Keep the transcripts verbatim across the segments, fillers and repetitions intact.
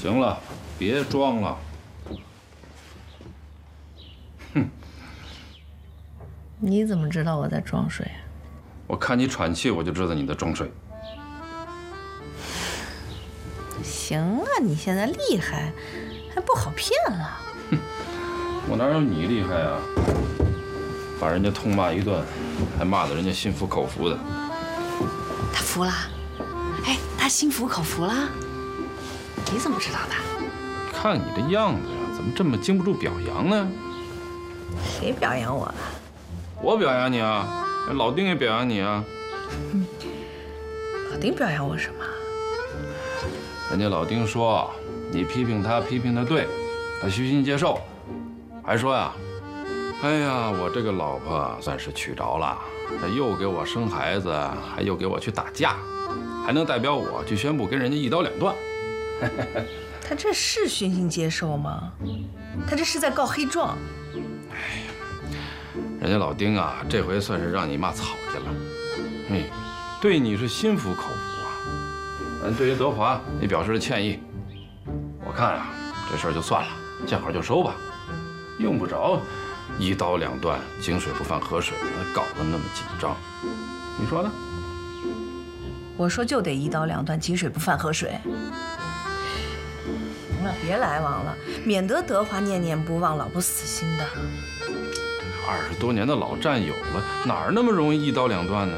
行了，别装了。哼！ 你怎么知道我在装睡？ 我看你喘气，我就知道你在装睡。 行啊，你现在厉害，还不好骗了。 哼！我哪有你厉害啊？把人家痛骂一顿，还骂得人家心服口服的。 他服了？哎，他心服口服了？你怎么知道的？ 看你这样子呀，怎么这么经不住表扬呢？ 谁表扬我了？ 我表扬你啊，老丁也表扬你啊。 嗯，老丁表扬我什么？ 人家老丁说你批评他批评的对，他虚心接受，还说呀，哎呀，我这个老婆算是娶着了，他又给我生孩子，还又给我去打架，还能代表我去宣布跟人家一刀两断。 他这是虚心接受吗？他这是在告黑状。 哎呀，人家老丁啊，这回算是让你骂草去了。哎，对你是心服口服啊。嗯，对于德华，你表示了歉意。我看啊，这事儿就算了，见好就收吧，用不着一刀两断，井水不犯河水，搞得那么紧张。你说呢？ 我说就得一刀两断，井水不犯河水。行了，别来往了，免得德华念念不忘，老不死心的。 二十多年的老战友了，哪儿那么容易一刀两断呢？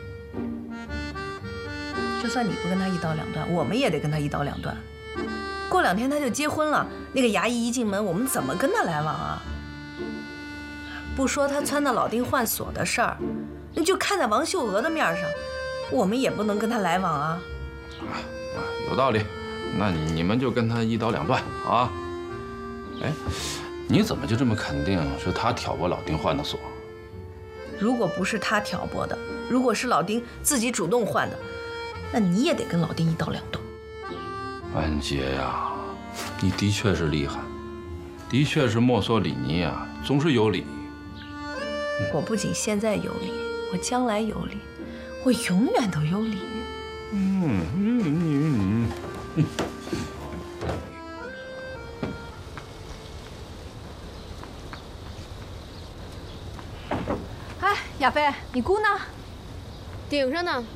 就算你不跟他一刀两断，我们也得跟他一刀两断。过两天他就结婚了，那个衙役一进门，我们怎么跟他来往啊？不说他撺掇老丁换锁的事儿，那就看在王秀娥的面上，我们也不能跟他来往啊。 啊啊，有道理。那你们就跟他一刀两断啊！哎，你怎么就这么肯定是他挑拨老丁换的锁？ 如果不是他挑拨的，如果是老丁自己主动换的，那你也得跟老丁一刀两断。 安杰呀，你的确是厉害，的确是墨索里尼啊，总是有理。 我不仅现在有理，我将来有理，我永远都有理。 嗯嗯嗯嗯嗯。 哎，亚飞，你姑呢？ 顶上呢，